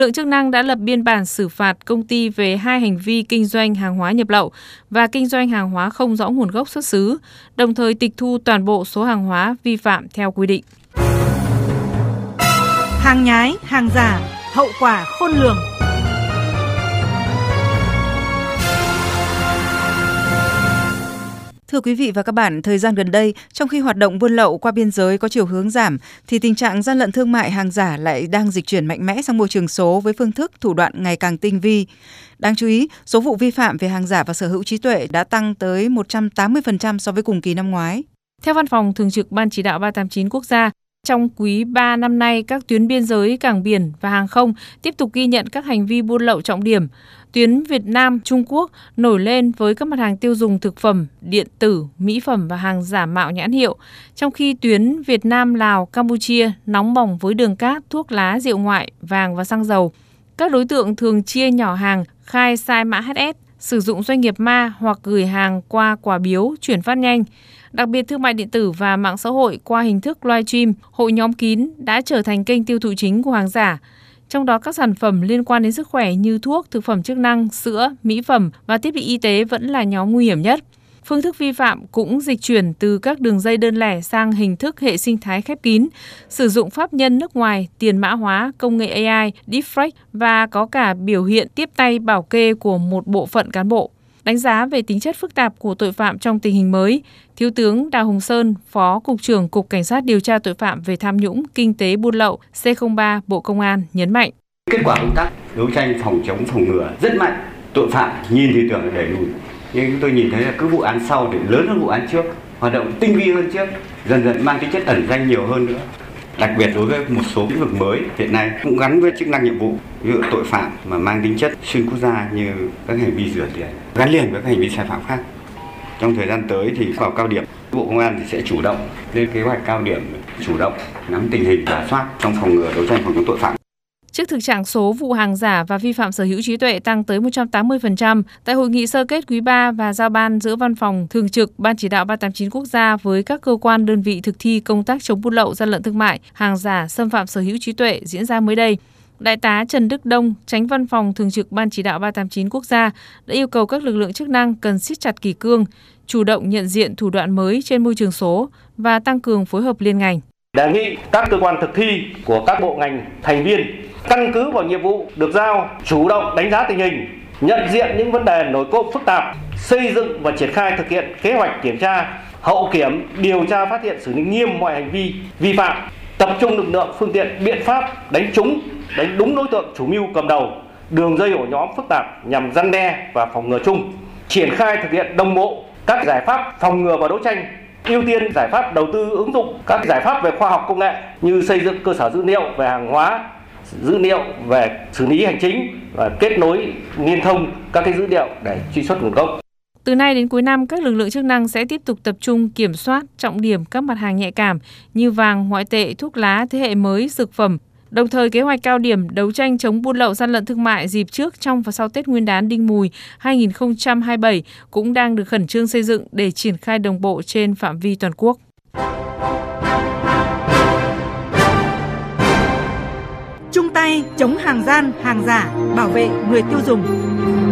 Lực lượng chức năng đã lập biên bản xử phạt công ty về 2 hành vi kinh doanh hàng hóa nhập lậu và kinh doanh hàng hóa không rõ nguồn gốc xuất xứ, đồng thời tịch thu toàn bộ số hàng hóa vi phạm theo quy định. Hàng nhái, hàng giả, hậu quả khôn lường. Thưa quý vị và các bạn, thời gian gần đây, trong khi hoạt động buôn lậu qua biên giới có chiều hướng giảm, thì tình trạng gian lận thương mại hàng giả lại đang dịch chuyển mạnh mẽ sang môi trường số với phương thức, thủ đoạn ngày càng tinh vi. Đáng chú ý, số vụ vi phạm về hàng giả và sở hữu trí tuệ đã tăng tới 180% so với cùng kỳ năm ngoái. Theo Văn phòng Thường trực Ban Chỉ đạo 389 Quốc gia, trong quý 3 năm nay, các tuyến biên giới, cảng biển và hàng không tiếp tục ghi nhận các hành vi buôn lậu trọng điểm. Tuyến Việt Nam-Trung Quốc nổi lên với các mặt hàng tiêu dùng thực phẩm, điện tử, mỹ phẩm và hàng giả mạo nhãn hiệu, trong khi tuyến Việt Nam-Lào-Campuchia nóng bỏng với đường cát, thuốc lá, rượu ngoại, vàng và xăng dầu. Các đối tượng thường chia nhỏ hàng, khai sai mã HS, sử dụng doanh nghiệp ma hoặc gửi hàng qua quà biếu, chuyển phát nhanh. Đặc biệt, thương mại điện tử và mạng xã hội qua hình thức livestream, hội nhóm kín đã trở thành kênh tiêu thụ chính của hàng giả. Trong đó, các sản phẩm liên quan đến sức khỏe như thuốc, thực phẩm chức năng, sữa, mỹ phẩm và thiết bị y tế vẫn là nhóm nguy hiểm nhất. Phương thức vi phạm cũng dịch chuyển từ các đường dây đơn lẻ sang hình thức hệ sinh thái khép kín, sử dụng pháp nhân nước ngoài, tiền mã hóa, công nghệ AI, deepfake và có cả biểu hiện tiếp tay bảo kê của một bộ phận cán bộ. Đánh giá về tính chất phức tạp của tội phạm trong tình hình mới, Thiếu tướng Đào Hồng Sơn, Phó Cục trưởng Cục Cảnh sát điều tra tội phạm về tham nhũng, kinh tế buôn lậu C03 Bộ Công an nhấn mạnh. Kết quả công tác đấu tranh phòng ngừa rất mạnh, tội phạm nhìn thì tưởng là đẩy lùi. Nhưng tôi nhìn thấy là cứ vụ án sau thì lớn hơn vụ án trước, hoạt động tinh vi hơn trước, dần dần mang tính chất ẩn danh nhiều hơn nữa. Đặc biệt đối với một số lĩnh vực mới hiện nay cũng gắn với chức năng nhiệm vụ, ví dụ tội phạm mà mang tính chất xuyên quốc gia như các hành vi rửa tiền, gắn liền với các hành vi sai phạm khác. Trong thời gian tới thì vào cao điểm, Bộ Công an thì sẽ chủ động lên kế hoạch cao điểm, chủ động nắm tình hình, rà soát trong phòng ngừa đấu tranh phòng chống tội phạm. Trước thực trạng số vụ hàng giả và vi phạm sở hữu trí tuệ tăng tới 180%, tại hội nghị sơ kết quý 3 và giao ban giữa Văn phòng Thường trực Ban Chỉ đạo 389 Quốc gia với các cơ quan đơn vị thực thi công tác chống buôn lậu, gian lận thương mại, hàng giả, xâm phạm sở hữu trí tuệ diễn ra mới đây, Đại tá Trần Đức Đông, Chánh Văn phòng Thường trực Ban Chỉ đạo 389 Quốc gia đã yêu cầu các lực lượng chức năng cần siết chặt kỷ cương, chủ động nhận diện thủ đoạn mới trên môi trường số và tăng cường phối hợp liên ngành. Đề nghị các cơ quan thực thi của các bộ ngành thành viên căn cứ vào nhiệm vụ được giao, chủ động đánh giá tình hình, nhận diện những vấn đề nổi cộm phức tạp, xây dựng và triển khai thực hiện kế hoạch kiểm tra, hậu kiểm, điều tra phát hiện xử lý nghiêm mọi hành vi vi phạm, tập trung lực lượng, phương tiện, biện pháp đánh đúng đối tượng chủ mưu cầm đầu, đường dây ổ nhóm phức tạp nhằm răn đe và phòng ngừa chung, triển khai thực hiện đồng bộ các giải pháp phòng ngừa và đấu tranh, ưu tiên giải pháp đầu tư ứng dụng các giải pháp về khoa học công nghệ như xây dựng cơ sở dữ liệu về hàng hóa, dữ liệu về xử lý hành chính và kết nối liên thông các cái dữ liệu để truy xuất nguồn gốc. Từ nay đến cuối năm, các lực lượng chức năng sẽ tiếp tục tập trung kiểm soát trọng điểm các mặt hàng nhạy cảm như vàng, ngoại tệ, thuốc lá thế hệ mới, dược phẩm. Đồng thời, kế hoạch cao điểm đấu tranh chống buôn lậu, gian lận thương mại dịp trước, trong và sau Tết Nguyên đán Đinh Mùi 2027 cũng đang được khẩn trương xây dựng để triển khai đồng bộ trên phạm vi toàn quốc. Chung tay chống hàng gian, hàng giả, bảo vệ người tiêu dùng.